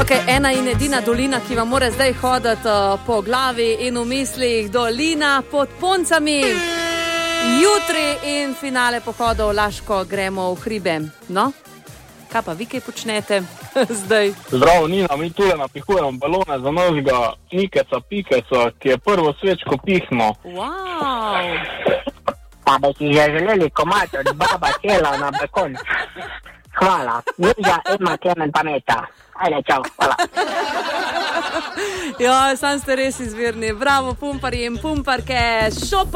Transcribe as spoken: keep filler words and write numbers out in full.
Ok, ena in edina dolina, ki vam mora zdaj hoditi uh, po glavi in v mislih, dolina pod Poncami. Jutri in finale pohodov Laško gremo v hribe. No, kaj pa vi kaj počnete zdaj? Zdravo, Nina, mi tudi napihujemo balone za novega Nikeca Pikeca, ki je prvo svečko pihno. Wow. Pa bi si že želeli komad od baba Čela na balkon. Hvala. Mirja, Ema, Klemen, Pameta. Ajde, čau, hvala. Ja, sam ste res izvirni. Bravo, pumparji in pumparke. Šopa.